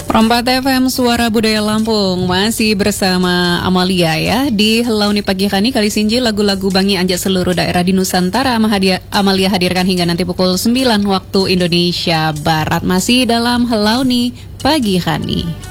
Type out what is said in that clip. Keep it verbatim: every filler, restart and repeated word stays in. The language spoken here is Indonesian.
Perempat F M Suara Budaya Lampung masih bersama Amalia ya di Helauni Pagi Hani kali Sinji lagu-lagu Bangi Anjak seluruh daerah di Nusantara. Amalia hadirkan hingga nanti pukul sembilan waktu Indonesia Barat masih dalam Helauni Pagi Hani.